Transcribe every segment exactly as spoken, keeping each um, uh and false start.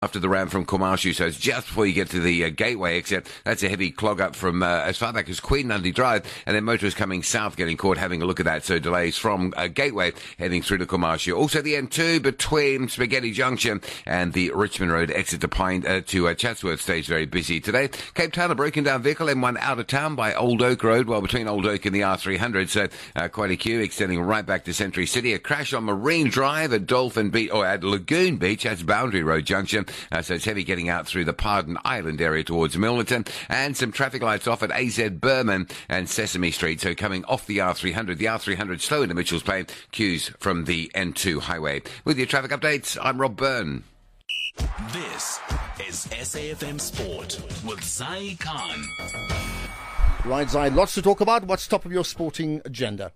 after the round from Komarshu, so it's just before you get to the uh, Gateway exit. That's a heavy clog up from uh, as far back as Queen Dundee Drive, and then motorists coming south getting caught having a look at that, so delays from uh, Gateway heading through to Komarshu. Also the N two between Spaghetti Junction and the Richmond Road exit to Pine uh, to uh, Chatsworth stays very busy today. Cape Town, a broken down vehicle, M one out of town by Old Oak Road, well between Old Oak and the R three hundred, so uh, quite a queue extending right back to Century City. A crash on Marine Drive at Dolphin Beach, or at Lagoon Beach, that's Boundary Road Junction. Uh, so it's heavy getting out through the Pardon Island area towards Milnerton, and some traffic lights off at A Z Berman and Sesame Street. So coming off the R three hundred, the R three hundred slow into Mitchell's Plain, queues from the N two highway. With your traffic updates, I'm Rob Byrne. This is S A F M Sport with Zai Khan. Right, Zai, lots to talk about. What's top of your sporting agenda?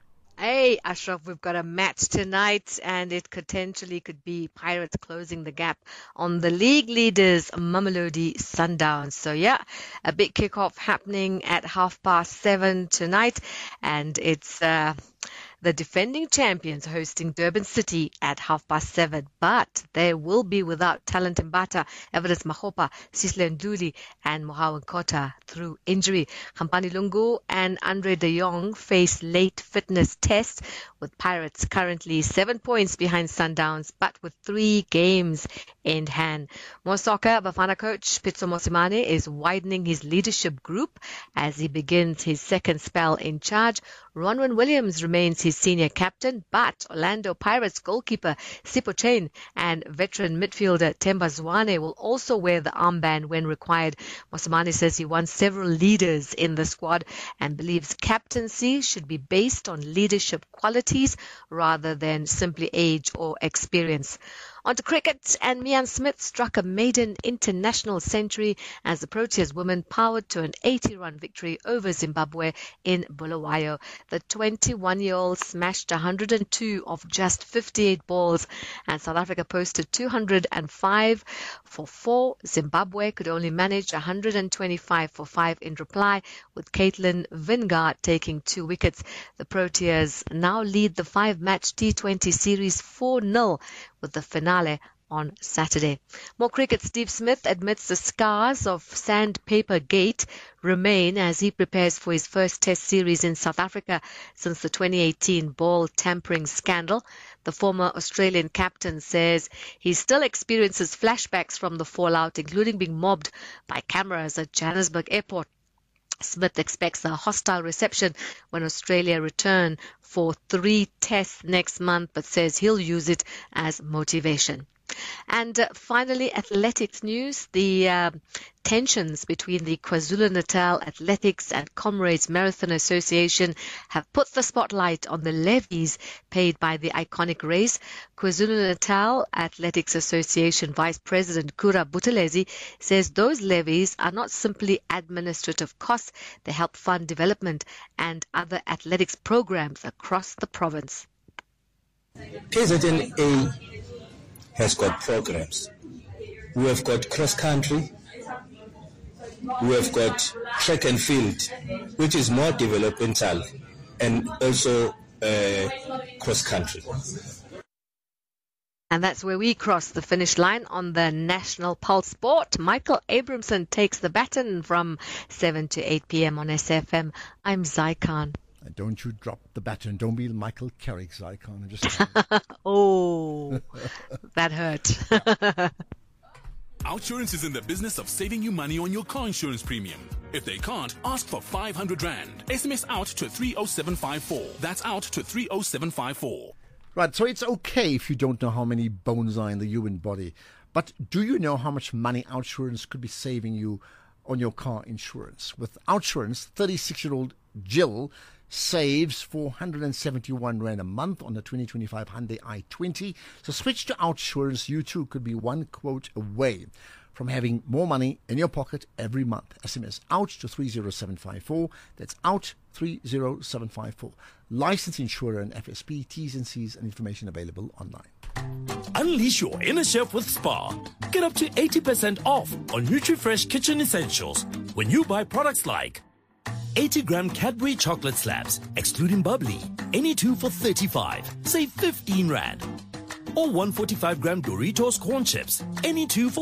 Hey, Ashraf, we've got a match tonight, and it potentially could be Pirates closing the gap on the league leaders, Mamelodi Sundowns. So, yeah, a big kickoff happening at half past seven tonight, and it's uh, the defending champions hosting Durban City at half past seven. But they will be without Talent Mbata, Evidence Mahopa, Sisle Nduli, and Mohamed Kota through injury. Khampani Lungu and Andre de Jong face late fitness tests, with Pirates currently seven points behind Sundowns, but with three games in hand. More soccer, Bafana coach Pitso Mosimane is widening his leadership group as he begins his second spell in charge. Ronwen Williams remains his senior captain, but Orlando Pirates goalkeeper Sipho Chain and veteran midfielder Themba Zwane will also wear the armband when required. Mosimane says he wants several leaders in the squad and believes captaincy should be based on leadership qualities rather than simply age or experience. On to cricket, and Mian Smith struck a maiden international century as the Proteas women powered to an eighty-run victory over Zimbabwe in Bulawayo. The twenty-one-year-old smashed one hundred two of just fifty-eight balls, and South Africa posted two hundred five for four. Zimbabwe could only manage one hundred twenty-five for five in reply, with Caitlin Vingard taking two wickets. The Proteas now lead the five-match T twenty series four nil, with the finale on Saturday. More cricket, Steve Smith admits the scars of Sandpaper Gate remain as he prepares for his first test series in South Africa since the twenty eighteen ball tampering scandal. The former Australian captain says he still experiences flashbacks from the fallout, including being mobbed by cameras at Johannesburg Airport. Smith expects a hostile reception when Australia return for three tests next month, but says he'll use it as motivation. And uh, finally, athletics news. The uh, tensions between the KwaZulu-Natal Athletics and Comrades Marathon Association have put the spotlight on the levies paid by the iconic race. KwaZulu-Natal Athletics Association Vice President Kura Buthelezi says those levies are not simply administrative costs. They help fund development and other athletics programs across the province. K Z N A has got programs. We have got cross-country, we have got track and field, which is more developmental, and also uh, cross-country. And that's where we cross the finish line on the National Pulse Sport. Michael Abramson takes the baton from seven to eight p.m. on S F M. I'm Zai Khan. And don't you drop the baton. Don't be Michael Carrick, Zai Khan. Just oh, that hurt. Outsurance is in the business of saving you money on your car insurance premium. If they can't, ask for five hundred rand. S M S out to three oh seven five four. That's out to three oh seven five four. Right, so it's okay if you don't know how many bones are in the human body. But do you know how much money Outsurance could be saving you on your car insurance? With Outsurance, thirty-six-year-old Jill saves four hundred seventy-one rand a month on the twenty twenty-five Hyundai i twenty. So switch to Outsurance. You too could be one quote away from having more money in your pocket every month. S M S out to three oh seven five four. That's out three oh seven five four. Licensed insurer and F S P. T's and C's and information available online. Unleash your inner chef with Spar. Get up to eighty percent off on NutriFresh kitchen essentials when you buy products like eighty gram Cadbury chocolate slabs, excluding bubbly. Any two for thirty-five. Save fifteen rand. or one forty-five gram Doritos corn chips, any two for